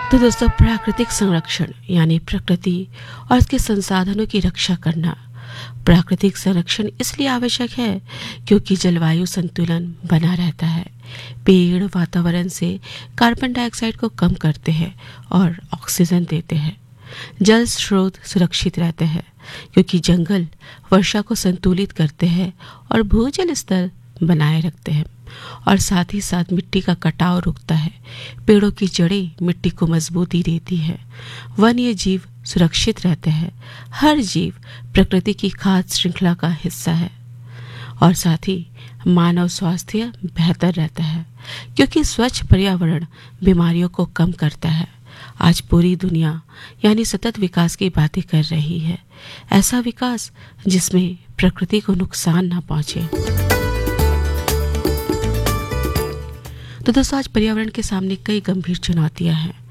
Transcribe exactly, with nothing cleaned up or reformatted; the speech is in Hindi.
तो दोस्तों, प्राकृतिक संरक्षण यानी प्रकृति और इसके संसाधनों की रक्षा करना। प्राकृतिक संरक्षण इसलिए आवश्यक है क्योंकि जलवायु संतुलन बना रहता है। पेड़ वातावरण से कार्बन डाइऑक्साइड को कम करते हैं और ऑक्सीजन देते हैं। जल स्रोत सुरक्षित रहते हैं क्योंकि जंगल वर्षा को संतुलित करते हैं और भूजल स्तर बनाए रखते हैं। और साथ ही साथ मिट्टी का कटाव रुकता है। पेड़ों की जड़ें मिट्टी को मजबूती देती है। वन्य जीव सुरक्षित रहते हैं। हर जीव प्रकृति की खाद्य श्रृंखला का हिस्सा है। और साथ ही मानव स्वास्थ्य बेहतर रहता है क्योंकि स्वच्छ पर्यावरण बीमारियों को कम करता है। आज पूरी दुनिया यानी सतत विकास की बातें कर रही है। ऐसा विकास जिसमें प्रकृति को नुकसान ना पहुंचे। तो दोस्तों, आज पर्यावरण के सामने कई गंभीर चुनौतियां हैं।